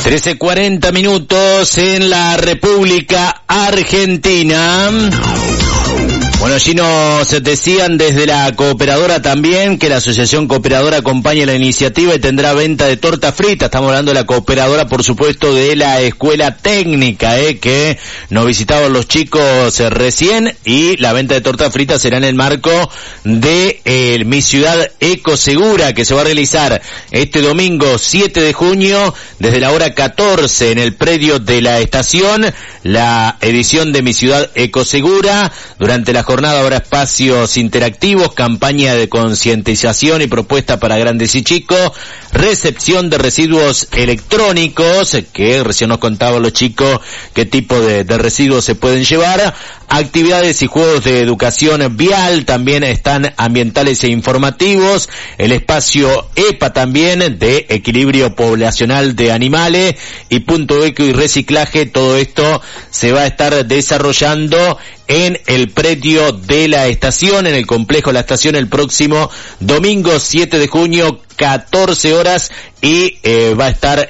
13:40 en la República Argentina. Bueno, allí nos decían desde la cooperadora también que la Asociación Cooperadora acompaña la iniciativa y tendrá venta de torta frita. Estamos hablando de la cooperadora, por supuesto, de la Escuela Técnica, que nos visitaban los chicos recién, y la venta de torta frita será en el marco de Mi Ciudad Ecosegura, que se va a realizar este domingo 7 de junio desde la hora 14 en el predio de la estación. La edición de Mi Ciudad Ecosegura. Durante la jornada habrá espacios interactivos, campaña de concientización y propuesta para grandes y chicos, recepción de residuos electrónicos, que recién nos contaban los chicos qué tipo de residuos se pueden llevar, actividades y juegos de educación vial, también están ambientales e informativos, el espacio EPA también, de equilibrio poblacional de animales, y punto eco y reciclaje. Todo esto se va a estar desarrollando en el predio de la estación, en el complejo La Estación, el próximo domingo 7 de junio, 14 horas, y va a estar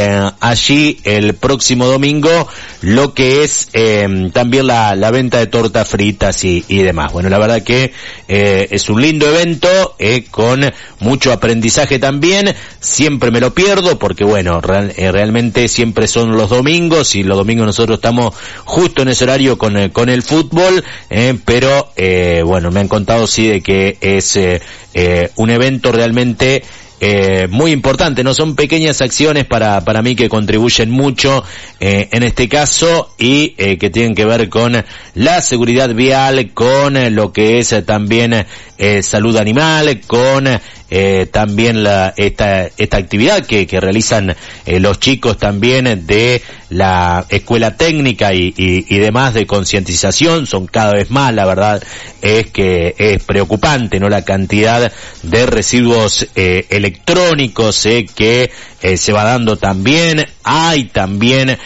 allí el próximo domingo lo que es también la venta de tortas fritas y demás. Bueno, la verdad que es un lindo evento, con mucho aprendizaje también. Siempre me lo pierdo porque, bueno, realmente siempre son los domingos, y los domingos nosotros estamos justo en ese horario con el fútbol, pero bueno, me han contado sí de que es un evento realmente muy importante. No son pequeñas acciones para mí que contribuyen mucho en este caso, y que tienen que ver con la seguridad vial, con lo que es también salud animal, con también esta actividad que realizan los chicos también de la Escuela Técnica y demás, de concientización. Son cada vez más, la verdad es que es preocupante, ¿no?, la cantidad de residuos electrónicos que se va dando también. Hay también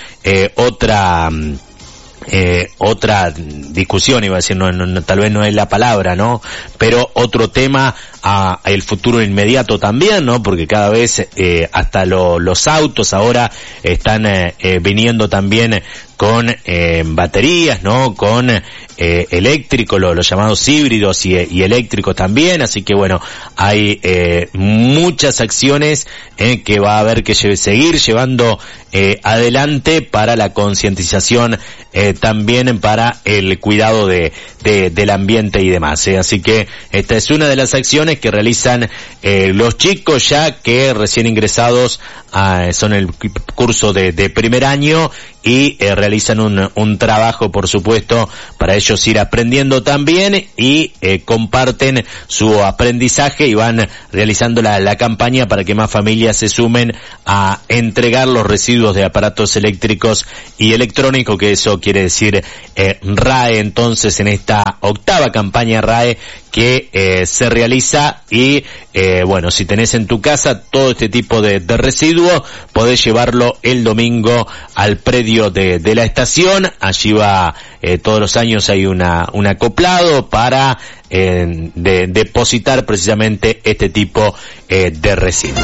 otra discusión, iba a decir, no, tal vez no es la palabra, ¿no?, pero otro tema a el futuro inmediato también, ¿no?, porque cada vez hasta los autos ahora están viniendo también con baterías, ¿no?, con eléctricos, los llamados híbridos y eléctricos también. Así que bueno, hay muchas acciones que va a haber que seguir llevando adelante para la concientización, también para el cuidado del ambiente y demás. Así que esta es una de las acciones que realizan los chicos ya que recién ingresados son el curso de primer año, y realizan un trabajo, por supuesto, para ellos ir aprendiendo también, y comparten su aprendizaje y van realizando la campaña para que más familias se sumen a entregar los residuos de aparatos eléctricos y electrónicos, que eso quiere decir RAE. Entonces, en esta octava campaña RAE que se realiza, y bueno, si tenés en tu casa todo este tipo de residuos, podés llevarlo el domingo al predio de la estación. Allí va, todos los años hay un acoplado para depositar precisamente este tipo de residuos.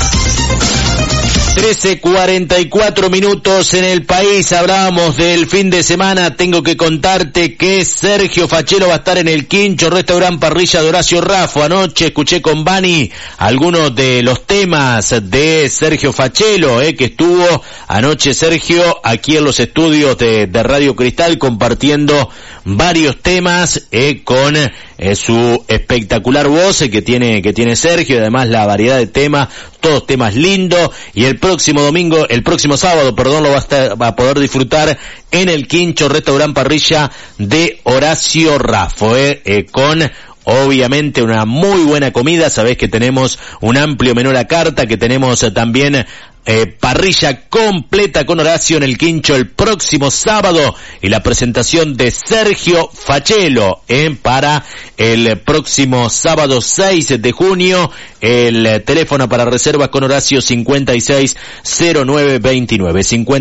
13:44 en el país. Hablábamos del fin de semana. Tengo que contarte que Sergio Fachelo va a estar en el Quincho Restaurant Parrilla de Horacio Raffo. Anoche escuché con Bani algunos de los temas de Sergio Fachelo, que estuvo anoche Sergio aquí en los estudios de Radio Cristal compartiendo varios temas con su espectacular voz que tiene Sergio, y además la variedad de temas, todos temas lindos. Y el próximo sábado, lo va a poder disfrutar en el Quincho Restaurant Parrilla de Horacio Raffo, con obviamente una muy buena comida. Sabés que tenemos un amplio menú a la carta, que tenemos también parrilla completa con Horacio en el Quincho el próximo sábado, y la presentación de Sergio Fachelo para el próximo sábado 6 de junio. El teléfono para reservas con Horacio 560929,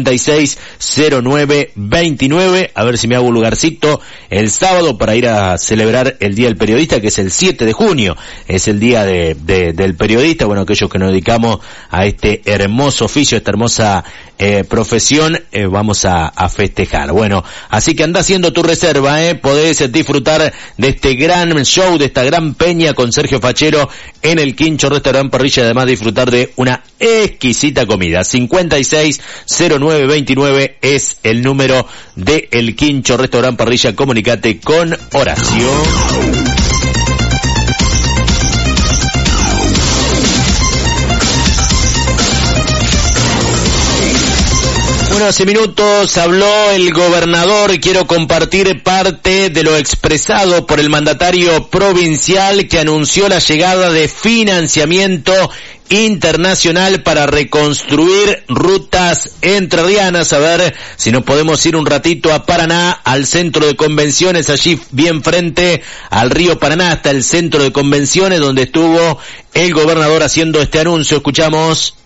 560929. A ver si me hago un lugarcito el sábado para ir a celebrar el Día del Periodista, que es el 7 de junio, es el Día del Periodista. Bueno, aquellos que nos dedicamos a este hermoso hermoso oficio, esta hermosa profesión, vamos a festejar. Bueno, así que anda haciendo tu reserva, podés disfrutar de este gran show, de esta gran peña con Sergio Fachero en el Quincho Restaurant Parrilla, y además disfrutar de una exquisita comida. 560929 es el número de el Quincho Restaurant Parrilla. Comunicate con Horacio. Bueno, hace minutos habló el gobernador. Quiero compartir parte de lo expresado por el mandatario provincial, que anunció la llegada de financiamiento internacional para reconstruir rutas entrerrianas. A ver si nos podemos ir un ratito a Paraná, al centro de convenciones, allí bien frente al río Paraná, hasta el centro de convenciones, donde estuvo el gobernador haciendo este anuncio. Escuchamos.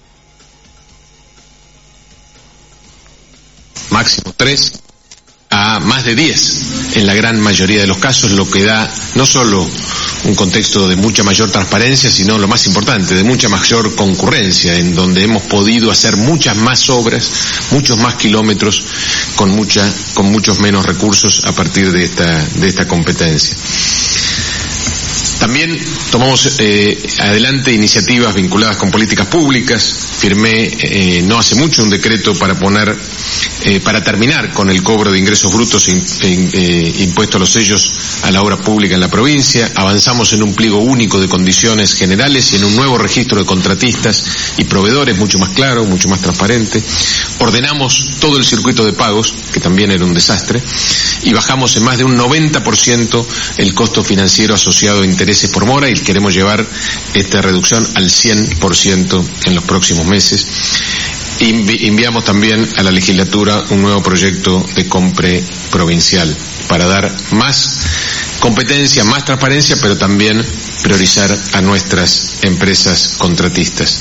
Máximo 3 a más de 10 en la gran mayoría de los casos, lo que da no solo un contexto de mucha mayor transparencia, sino lo más importante, de mucha mayor concurrencia, en donde hemos podido hacer muchas más obras, muchos más kilómetros, con muchos menos recursos a partir de esta competencia. También tomamos adelante iniciativas vinculadas con políticas públicas. Firmé no hace mucho un decreto para terminar con el cobro de ingresos brutos impuesto a los sellos a la obra pública en la provincia. Avanzamos en un pliego único de condiciones generales y en un nuevo registro de contratistas y proveedores mucho más claro, mucho más transparente. Ordenamos todo el circuito de pagos, que también era un desastre, y bajamos en más de un 90% el costo financiero asociado a intereses por mora, y queremos llevar esta reducción al 100% en los próximos meses. Enviamos también a la legislatura un nuevo proyecto de compre provincial para dar más competencia, más transparencia, pero también priorizar a nuestras empresas contratistas.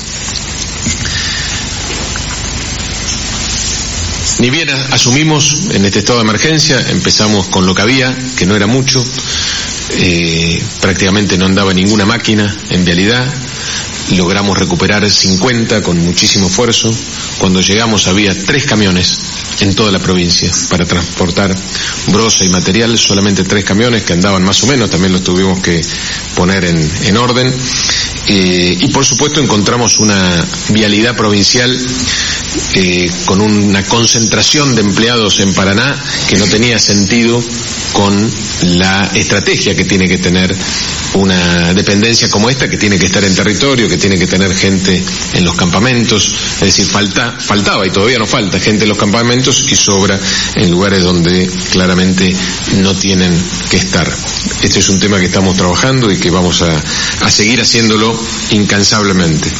Ni bien asumimos en este estado de emergencia, empezamos con lo que había, que no era mucho, prácticamente no andaba ninguna máquina en vialidad. Logramos recuperar 50 con muchísimo esfuerzo. Cuando llegamos había 3 camiones en toda la provincia para transportar broza y material, solamente 3 camiones que andaban más o menos, también los tuvimos que poner en orden. Y por supuesto encontramos una vialidad provincial con una concentración de empleados en Paraná que no tenía sentido con la estrategia que tiene que tener una dependencia como esta, que tiene que estar en territorio, que tiene que tener gente en los campamentos. Es decir, faltaba y todavía nos falta gente en los campamentos y sobra en lugares donde claramente no tienen que estar. Este es un tema que estamos trabajando y que vamos a seguir haciéndolo incansablemente.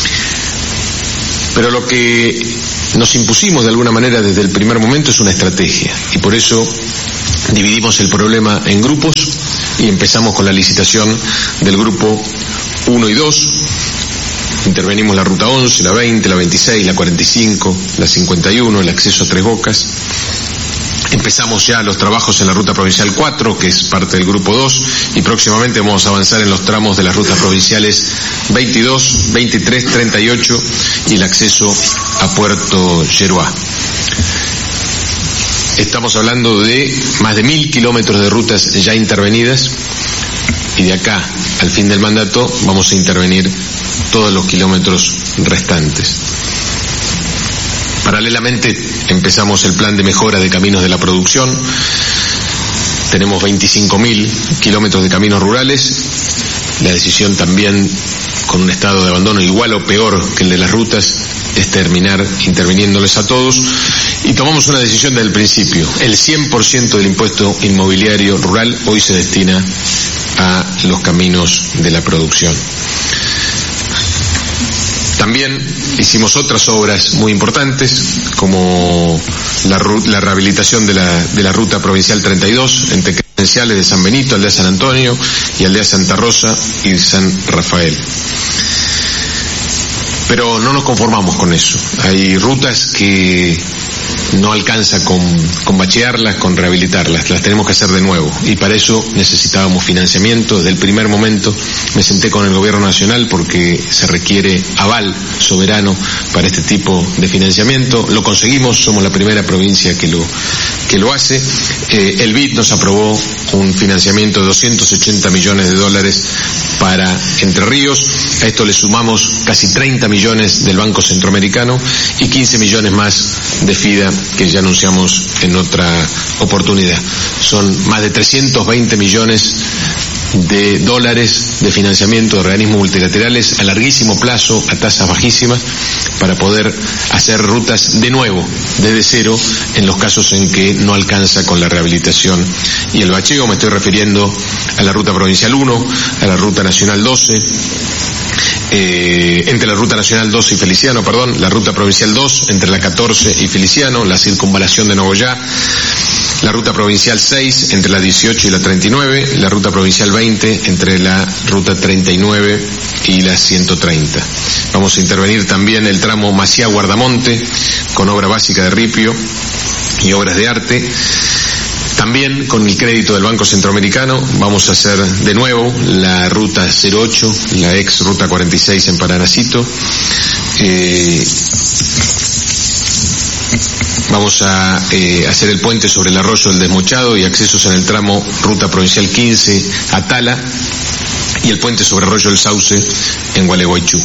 Pero lo que nos impusimos de alguna manera desde el primer momento es una estrategia, y por eso dividimos el problema en grupos y empezamos con la licitación del grupo 1 y 2. Intervenimos la ruta 11, la 20, la 26, la 45, la 51, el acceso a Tres Bocas. Empezamos ya los trabajos en la ruta provincial 4, que es parte del grupo 2, y próximamente vamos a avanzar en los tramos de las rutas provinciales 22, 23, 38 y el acceso a Puerto Yeruá. Estamos hablando de más de 1000 kilómetros de rutas ya intervenidas, y de acá al fin del mandato vamos a intervenir todos los kilómetros restantes. Paralelamente empezamos el plan de mejora de caminos de la producción. Tenemos 25.000 kilómetros de caminos rurales. La decisión también, con un estado de abandono igual o peor que el de las rutas, es terminar interviniéndoles a todos. Y tomamos una decisión desde el principio. El 100% del impuesto inmobiliario rural hoy se destina a los caminos de la producción. También hicimos otras obras muy importantes, como la rehabilitación de la ruta provincial 32, entre credenciales de San Benito, Aldea San Antonio y Aldea Santa Rosa y San Rafael. Pero no nos conformamos con eso. Hay rutas que no alcanza con bachearlas, con rehabilitarlas, las tenemos que hacer de nuevo, y para eso necesitábamos financiamiento. Desde el primer momento me senté con el gobierno nacional porque se requiere aval soberano para este tipo de financiamiento. Lo conseguimos, somos la primera provincia que lo hace. El BID nos aprobó un financiamiento de $280 millones para Entre Ríos. A esto le sumamos casi 30 millones del Banco Centroamericano y 15 millones más de FIDA, que ya anunciamos en otra oportunidad. Son más de 320 millones de dólares de financiamiento de organismos multilaterales a larguísimo plazo, a tasas bajísimas, para poder hacer rutas de nuevo, desde cero, en los casos en que no alcanza con la rehabilitación y el bacheo. Me estoy refiriendo a la Ruta Provincial 1, a la Ruta Nacional 12, entre la Ruta Nacional 12 y Feliciano, la Ruta Provincial 2, entre la 14 y Feliciano, la circunvalación de Nogoyá, la Ruta Provincial 6, entre la 18 y la 39, la Ruta Provincial 20, entre la Ruta 39 y la 130. Vamos a intervenir también el tramo Maciá-Guardamonte, con obra básica de ripio y obras de arte. También con el crédito del Banco Centroamericano vamos a hacer de nuevo la Ruta 08, la ex Ruta 46 en Paranacito. Vamos a hacer el puente sobre el arroyo del Desmochado y accesos en el tramo Ruta Provincial 15 a Tala, y el puente sobre el arroyo del Sauce en Gualeguaychú.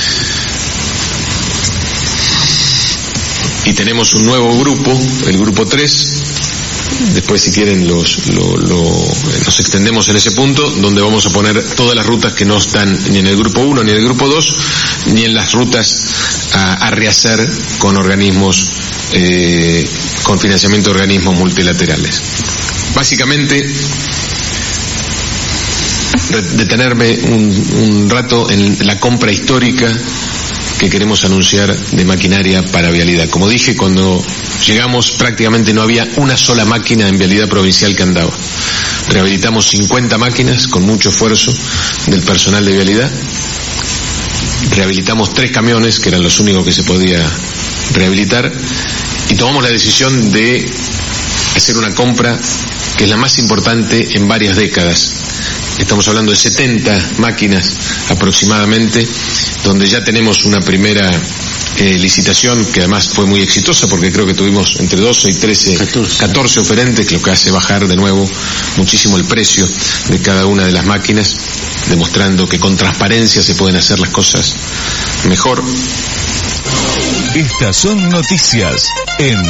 Y tenemos un nuevo grupo, el grupo 3. Después, si quieren, nos extendemos en ese punto, donde vamos a poner todas las rutas que no están ni en el grupo 1 ni en el grupo 2, ni en las rutas a rehacer con organismos, con financiamiento de organismos multilaterales. Básicamente, detenerme un rato en la compra histórica que queremos anunciar de maquinaria para vialidad. Como dije, cuando llegamos prácticamente no había una sola máquina en vialidad provincial que andaba. Rehabilitamos 50 máquinas con mucho esfuerzo del personal de vialidad. Rehabilitamos 3 camiones, que eran los únicos que se podía rehabilitar, y tomamos la decisión de hacer una compra que es la más importante en varias décadas. Estamos hablando de 70 máquinas aproximadamente, donde ya tenemos una primera licitación que además fue muy exitosa, porque creo que tuvimos entre 12 y 14 oferentes, lo que hace bajar de nuevo muchísimo el precio de cada una de las máquinas, demostrando que con transparencia se pueden hacer las cosas mejor. Estas son noticias en...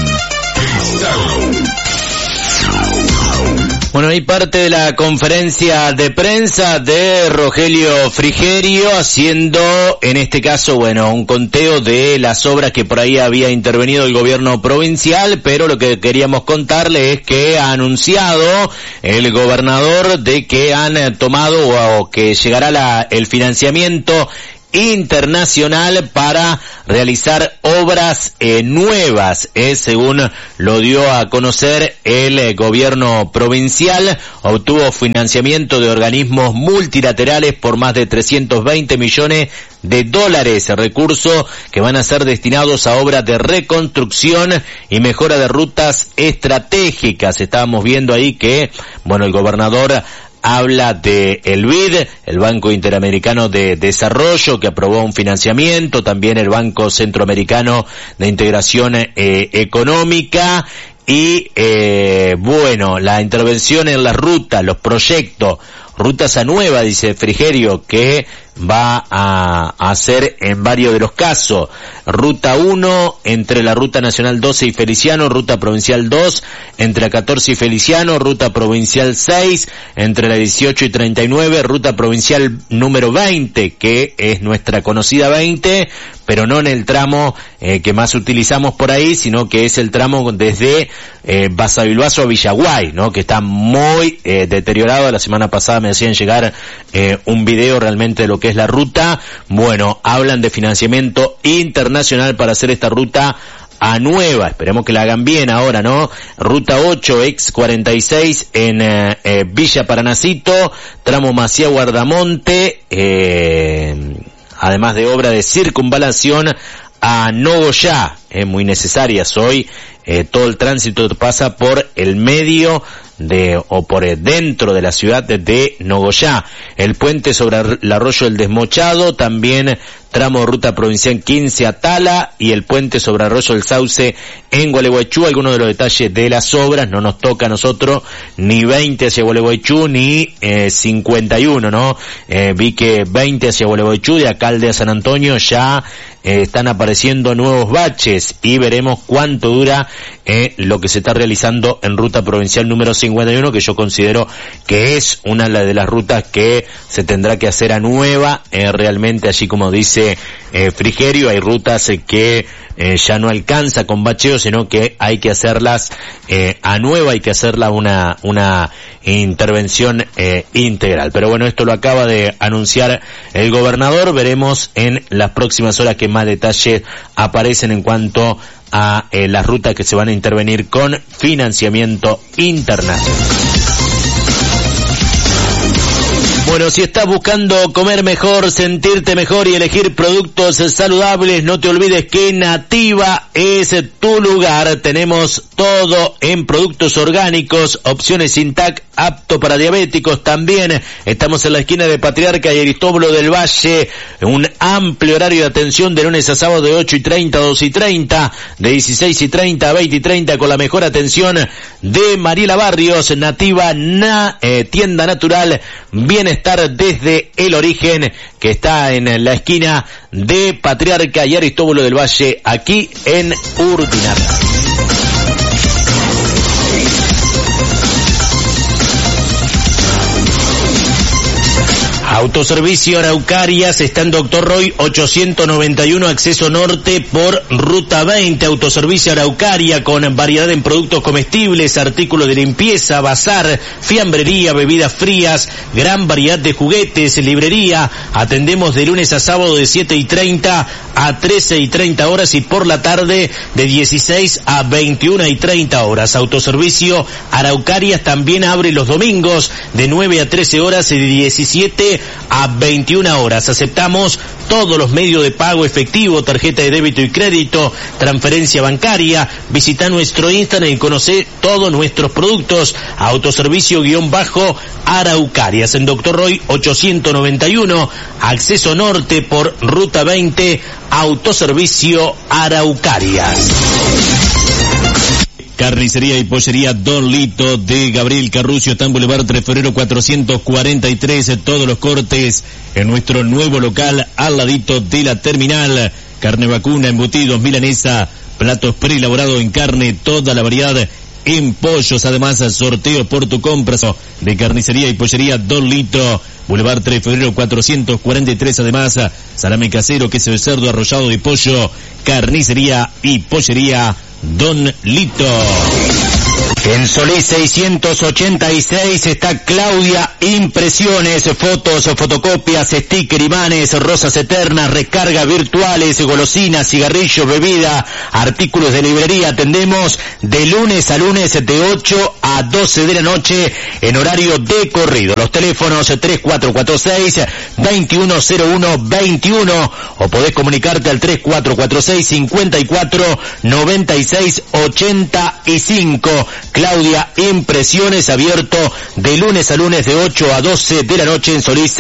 Bueno, hay parte de la conferencia de prensa de Rogelio Frigerio haciendo, en este caso, un conteo de las obras que por ahí había intervenido el gobierno provincial, pero lo que queríamos contarle es que ha anunciado el gobernador de que han tomado o que llegará el financiamiento internacional para realizar obras nuevas, según lo dio a conocer el gobierno provincial. Obtuvo financiamiento de organismos multilaterales por más de 320 millones de dólares, recursos que van a ser destinados a obras de reconstrucción y mejora de rutas estratégicas. Estábamos viendo ahí que, el gobernador habla de el BID, el Banco Interamericano de Desarrollo, que aprobó un financiamiento, también el Banco Centroamericano de Integración Económica, y la intervención en las rutas, los proyectos, rutas a nueva, dice Frigerio, que va a hacer en varios de los casos. Ruta 1 entre la Ruta Nacional 12 y Feliciano, Ruta Provincial 2 entre la 14 y Feliciano, Ruta Provincial 6 entre la 18 y 39, Ruta Provincial número 20, que es nuestra conocida 20, pero no en el tramo que más utilizamos por ahí, sino que es el tramo desde Basavilbaso a Villaguay, ¿no? Que está muy deteriorado. La semana pasada me hacían llegar un video realmente de lo que es la ruta. Hablan de financiamiento internacional para hacer esta ruta a nueva, esperemos que la hagan bien ahora, ¿no? Ruta 8, ex 46 en Villa Paranacito, tramo Maciá Guardamonte, además de obra de circunvalación a Nogoyá. Es muy necesaria hoy. Todo el tránsito pasa por el medio o por dentro de la ciudad de Nogoyá. El puente sobre el arroyo del Desmochado, también tramo de ruta provincial 15 a Tala, y el puente sobre arroyo del Sauce en Gualeguaychú. Algunos de los detalles de las obras, no nos toca a nosotros ni 20 hacia Gualeguaychú ni 51, ¿no? Vi que 20 hacia Gualeguaychú, de Acalde a San Antonio, ya están apareciendo nuevos baches, y veremos cuánto dura lo que se está realizando en ruta provincial número 51, que yo considero que es una de las rutas que se tendrá que hacer a nueva, realmente, allí como dice Frigerio, hay rutas que ya no alcanza con bacheo, sino que hay que hacerlas a nueva, hay que hacerla una intervención integral. Pero bueno, esto lo acaba de anunciar el gobernador. Veremos en las próximas horas que más detalles aparecen en cuanto a las rutas que se van a intervenir con financiamiento internacional. Bueno, si estás buscando comer mejor, sentirte mejor y elegir productos saludables, no te olvides que Nativa es tu lugar. Tenemos todo en productos orgánicos, opciones sin TAC, apto para diabéticos también. Estamos en la esquina de Patriarca y Aristóbulo del Valle. Un amplio horario de atención de lunes a sábado de 8:30 a 2:30, de 16:30 a 20:30, con la mejor atención de Mariela Barrios. Nativa, tienda natural, bienestar desde el origen, que está en la esquina de Patriarca y Aristóbulo del Valle, aquí en Urdinarra. Autoservicio Araucarias está en Doctor Roy 891, acceso norte por Ruta 20. Autoservicio Araucaria, con variedad en productos comestibles, artículos de limpieza, bazar, fiambrería, bebidas frías, gran variedad de juguetes, librería. Atendemos de lunes a sábado de 7:30 a 13:30 horas, y por la tarde de 16 a 21:30 horas. Autoservicio Araucarias también abre los domingos de 9 a 13 horas y de 17 a 21 horas. Aceptamos todos los medios de pago efectivo, tarjeta de débito y crédito, transferencia bancaria. Visita nuestro Instagram y conoce todos nuestros productos. Autoservicio_Araucarias en Doctor Roy 891, acceso norte por Ruta 20. Autoservicio Araucarias. Carnicería y pollería Don Lito de Gabriel Carrucio, está en Boulevard 3 Febrero 443, todos los cortes en nuestro nuevo local al ladito de la terminal. Carne vacuna, embutidos, milanesa, platos preelaborados en carne, toda la variedad en pollos, además sorteo por tu compra de Carnicería y pollería Don Lito, Boulevard 3 Febrero 443, además salame casero, queso de cerdo, arrollado de pollo. Carnicería y pollería Don Lito. En Solís 686 está Claudia Impresiones, fotos, fotocopias, sticker, imanes, rosas eternas, recargas virtuales, golosinas, cigarrillos, bebida, artículos de librería. Atendemos de lunes a lunes de 8 a 12 de la noche en horario de corrido. Los teléfonos 3446-210121, o podés comunicarte al 3446-549685. Claudia Impresiones, abierto de lunes a lunes de 8 a 12 de la noche en Solís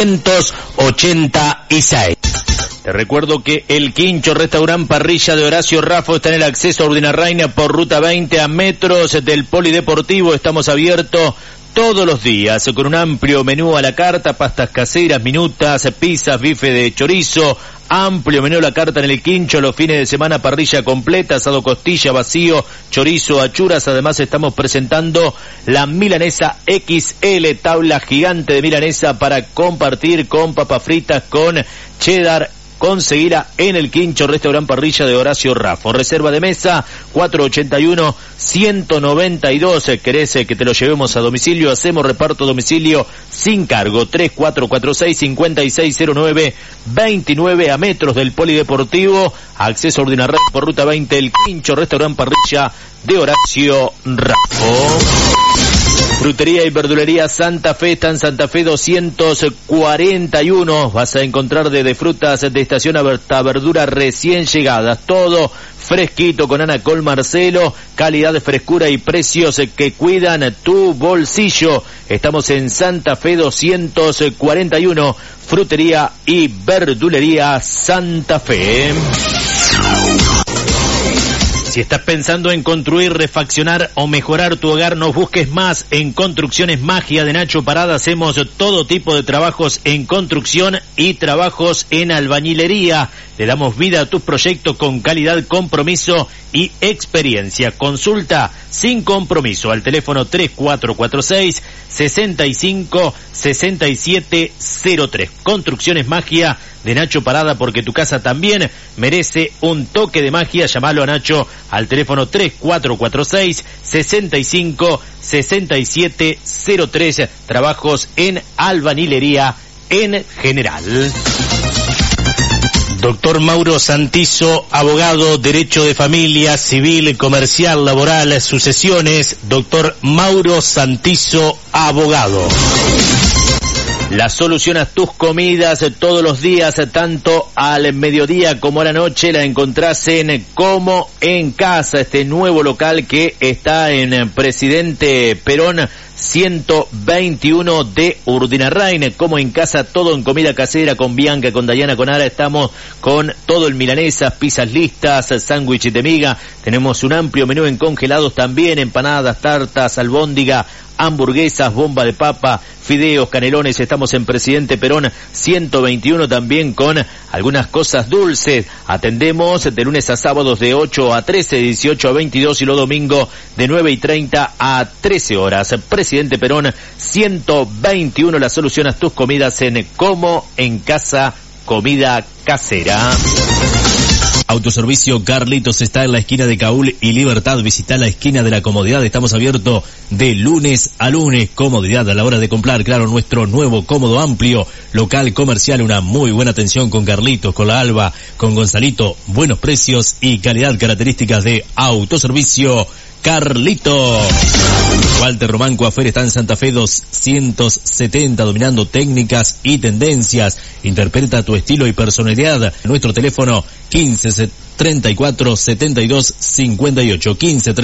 686. Te recuerdo que el Quincho Restaurant Parrilla de Horacio Raffo está en el acceso a Urdinarraina por Ruta 20, a metros del Polideportivo. Estamos abiertos todos los días con un amplio menú a la carta, pastas caseras, minutas, pizzas, bife de chorizo. Amplio menú a la carta en el Quincho, los fines de semana parrilla completa, asado costilla, vacío, chorizo, achuras. Además estamos presentando la milanesa XL, tabla gigante de milanesa para compartir con papas fritas, con cheddar. Conseguirá en el Quincho Restaurant Parrilla de Horacio Raffo. Reserva de mesa 481-192. ¿Querés que te lo llevemos a domicilio? Hacemos reparto a domicilio sin cargo. 3446-5609-29, a metros del Polideportivo. Acceso a Urdinarraina por Ruta 20. El Quincho Restaurant Parrilla de Horacio Raffo. Frutería y verdulería Santa Fe está en Santa Fe 241. Vas a encontrar desde frutas de estación hasta verduras recién llegadas. Todo fresquito con Ana Col Marcelo. Calidad, de frescura y precios que cuidan tu bolsillo. Estamos en Santa Fe 241. Frutería y verdulería Santa Fe. Si estás pensando en construir, refaccionar o mejorar tu hogar, no busques más. En Construcciones Magia de Nacho Parada hacemos todo tipo de trabajos en construcción y trabajos en albañilería. Le damos vida a tus proyectos con calidad, compromiso y experiencia. Consulta sin compromiso al teléfono 3446-656703. Construcciones Magia de Nacho Parada, porque tu casa también merece un toque de magia. Llamalo a Nacho al teléfono 3446-656703. Trabajos en albañilería en general. Doctor Mauro Santizo, abogado, derecho de familia, civil, comercial, laboral, sucesiones. Doctor Mauro Santizo, abogado. La solución a tus comidas todos los días, tanto al mediodía como a la noche, la encontrás en Como en Casa, este nuevo local que está en Presidente Perón 121 de Urdinarrain. Como en Casa, todo en comida casera, con Bianca, con Dayana, con Ara. Estamos con todo en milanesas, pizzas listas, sándwiches de miga. Tenemos un amplio menú en congelados también, empanadas, tartas, albóndiga, hamburguesas, bomba de papa, fideos, canelones. Estamos en Presidente Perón 121 también con algunas cosas dulces. Atendemos de lunes a sábados de 8 a 13, 18 a 22 y los domingos de 9:30 a 13 horas. Presidente Perón 121, la solución a tus comidas en Como en Casa, comida casera. Autoservicio Carlitos está en la esquina de Caúl y Libertad. Visita la esquina de la comodidad. Estamos abiertos de lunes a lunes. Comodidad a la hora de comprar. Claro, nuestro nuevo, cómodo, amplio local comercial. Una muy buena atención con Carlitos, con la Alba, con Gonzalito. Buenos precios y calidad, características de Autoservicio Carlito. Walter Román Coafer está en Santa Fe 270, dominando técnicas y tendencias. Interpreta tu estilo y personalidad. Nuestro teléfono 1534-7258,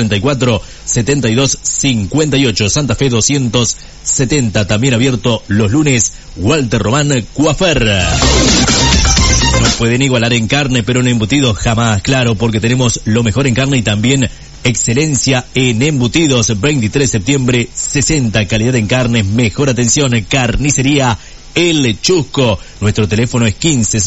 1534-7258, Santa Fe 270, también abierto los lunes. Walter Román Coafer. No pueden igualar en carne, pero en embutidos jamás, claro, porque tenemos lo mejor en carne y también excelencia en embutidos. 23 de septiembre, 60, calidad en carnes, mejor atención, carnicería El Chusco. Nuestro teléfono es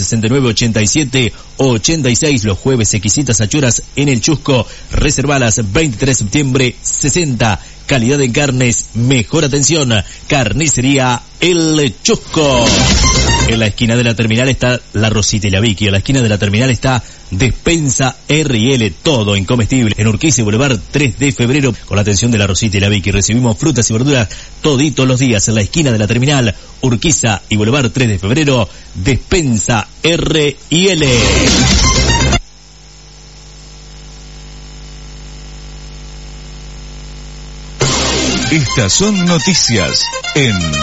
1569-87-86. Los jueves exquisitas achuras en El Chusco. Reservalas. 23 de septiembre, 60, calidad en carnes, mejor atención, carnicería El Chusco. En la esquina de la terminal está La Rosita y la Vicky. En la esquina de la terminal está Despensa R&L, todo en comestible. En Urquiza y Boulevard 3 de febrero, con la atención de La Rosita y la Vicky. Recibimos frutas y verduras toditos los días. En la esquina de la terminal, Urquiza y Boulevard 3 de febrero, Despensa R&L. Estas son noticias en